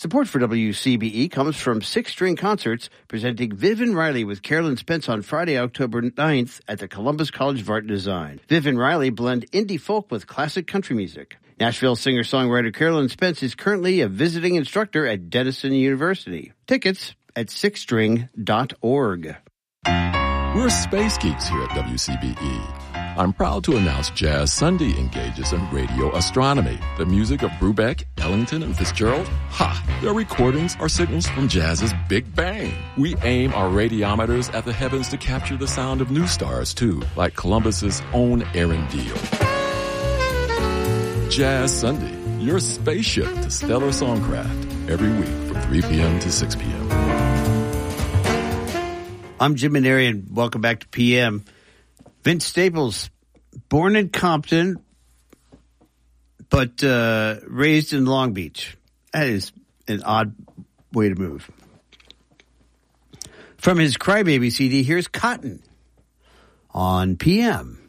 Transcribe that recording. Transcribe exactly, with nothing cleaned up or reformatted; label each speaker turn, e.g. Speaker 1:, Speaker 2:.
Speaker 1: Support for W C B E comes from Six String Concerts, presenting Viv and Riley with Carolyn Spence on Friday, October ninth at the Columbus College of Art and Design. Viv and Riley blend indie folk with classic country music. Nashville singer-songwriter Carolyn Spence is currently a visiting instructor at Denison University. Tickets at six string dot org.
Speaker 2: We're space geeks here at W C B E. I'm proud to announce Jazz Sunday engages in radio astronomy. The music of Brubeck, Ellington, and Fitzgerald? Ha! Their recordings are signals from jazz's Big Bang. We aim our radiometers at the heavens to capture the sound of new stars, too, like Columbus's own Aaron Deal. Jazz Sunday, your spaceship to stellar songcraft, every week from three p.m. to six p.m.
Speaker 1: I'm Jim Maneri, and welcome back to P M. Vince Staples, born in Compton, but uh, raised in Long Beach. That is an odd way to move. From his Crybaby C D, here's Cotton on P M.